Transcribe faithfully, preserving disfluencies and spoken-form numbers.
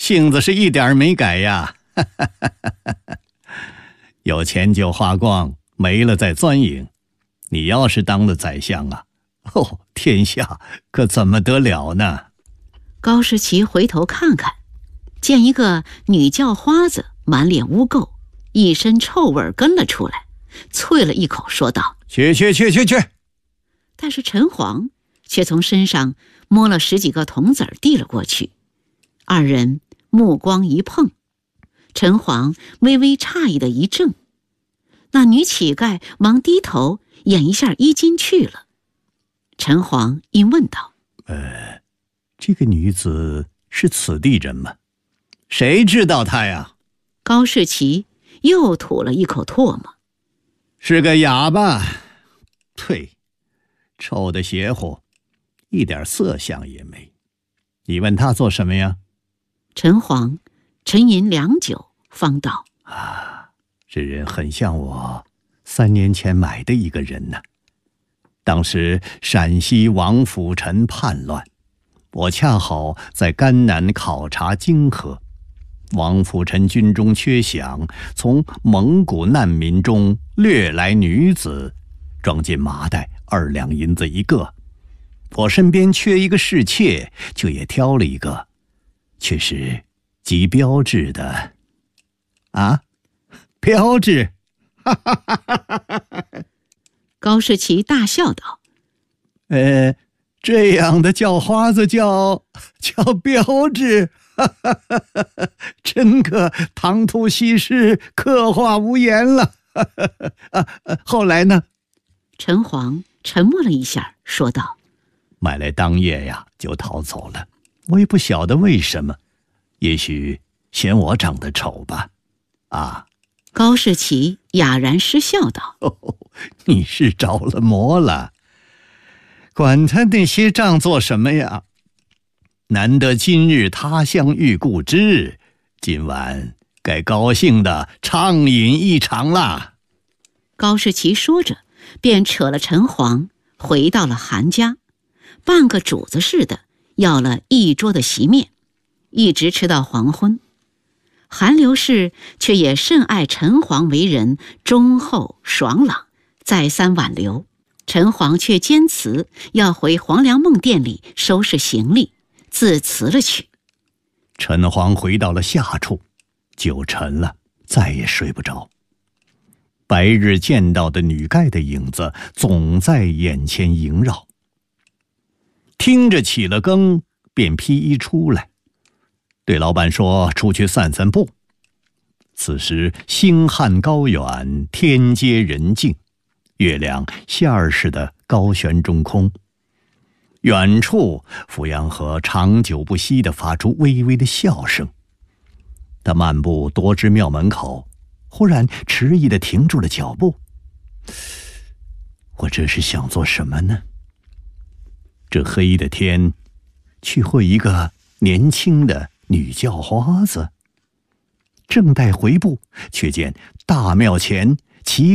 性子是一点没改呀。有钱就花光，没了再钻营。你要是当了宰相啊，哦，天下可怎么得了呢？ 高士奇回头看看，见一个女叫花子满脸污垢，一身臭味跟了出来，啐了一口说道： 去去去去去！ 但是陈黄却从身上摸了十几个铜子儿递了过去。二人目光一碰，陈黄微微诧异的一怔，那女乞丐忙低头掩一下衣襟去了。陈黄因问道： 呃，这个女子是此地人吗？谁知道她呀？ 高士奇又吐了一口唾沫： 是个哑巴。呸，臭的邪乎，一点色相也没。你问她做什么呀？ 陈黄沉吟良久，方道： 啊，这人很像我三年前买的一个人呢。当时陕西王辅臣叛乱，我恰好在甘南考察泾河。王辅臣军中缺饷，从蒙古难民中掠来女子，装进麻袋，二两银子一个。我身边缺一个侍妾，就也挑了一个，却是极标致的。啊，标致！哈哈哈哈哈哈！ 高士奇大笑道： 呃，这样的叫花子叫叫标致，哈哈哈哈哈！真个唐突西施，刻画无言了。哈哈哈哈！后来呢？ 陈黄沉默了一下，说道： 买来当夜呀，就逃走了。我也不晓得为什么，也许嫌我长得丑吧。啊！ 高士奇哑然失笑道： 哦，你是着了魔了。管他那些账做什么呀？难得今日他乡遇故知，今晚该高兴的畅饮一场啦。 高士奇说着，便扯了陈黄回到了韩家，半个主子似的要了一桌的席面，一直吃到黄昏。韩刘氏却也甚爱陈黄为人忠厚爽朗，再三挽留。陈黄却坚持要回黄粱梦店里收拾行李，自辞了去。 陈黄回到了下处，酒沉了，再也睡不着。白日见到的女丐的影子总在眼前萦绕。听着起了更，便披衣出来，对老板说出去散散步。此时星汉高远，天阶人静，月亮线儿似的高悬中空。远处阜阳河长久不息地发出微微的笑声。他漫步多知庙门口，忽然迟疑地停住了脚步。我这是想做什么呢？这黑的天，去会一个年轻的女叫花子。正待回步，却见大庙前旗